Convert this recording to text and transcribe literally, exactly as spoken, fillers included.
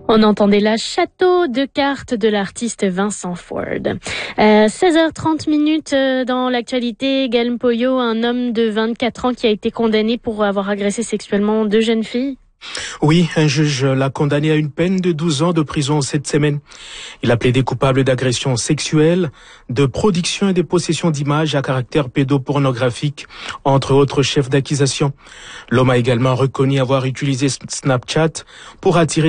On entendait là Château de cartes de l'artiste Vincent Ford. Euh, seize heures trente minutes euh, dans l'actualité, Gaël Poyo, un homme de vingt-quatre ans qui a été condamné pour avoir agressé sexuellement deux jeunes filles. Oui, un juge l'a condamné à une peine de douze ans de prison cette semaine. Il a plaidé coupable d'agression sexuelle, de production et de possession d'images à caractère pédopornographique, entre autres chefs d'accusation. L'homme a également reconnu avoir utilisé Snapchat pour attirer